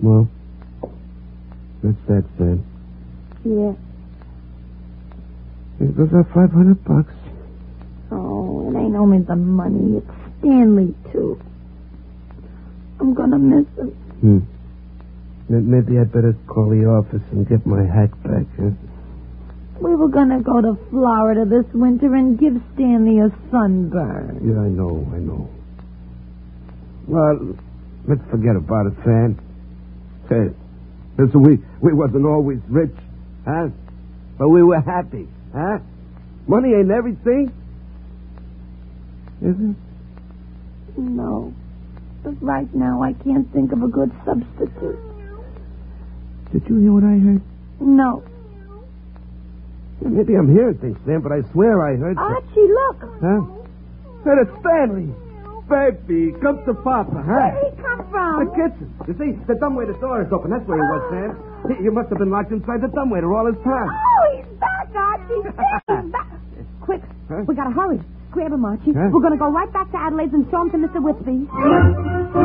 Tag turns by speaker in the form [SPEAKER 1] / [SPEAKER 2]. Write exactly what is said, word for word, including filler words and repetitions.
[SPEAKER 1] Well, that's that, Sam.
[SPEAKER 2] Yeah.
[SPEAKER 1] Here goes our five hundred bucks.
[SPEAKER 2] Oh, it ain't only the money. It's Stanley, too. I'm gonna miss him.
[SPEAKER 1] Hmm. Maybe I'd better call the office and get my hat back, huh?
[SPEAKER 2] We were gonna go to Florida this winter and give Stanley a sunburn.
[SPEAKER 1] Yeah, I know, I know. Well, let's forget about it, Sam. Hey, listen, we, we wasn't always rich, huh? But we were happy, huh? Money ain't everything. Is it?
[SPEAKER 2] No. But right now I can't think of a good substitute.
[SPEAKER 1] Did you hear what I heard?
[SPEAKER 2] No.
[SPEAKER 1] Maybe I'm hearing things, Sam, but I swear I heard...
[SPEAKER 2] Archie, look.
[SPEAKER 1] Huh? Hey, it's Stanley. Baby, come to Papa, huh?
[SPEAKER 2] Where did he come from?
[SPEAKER 1] The kitchen. You see, the dumbwaiter door is open. That's where he was, Sam. He, you must have been locked inside the dumbwaiter all this time.
[SPEAKER 2] Oh, he's back, Archie. He's back. Quick,
[SPEAKER 1] huh?
[SPEAKER 2] We gotta hurry. Grab him, Archie.
[SPEAKER 1] Huh?
[SPEAKER 2] We're gonna go right back to Adelaide's and show him to Mister Whitby.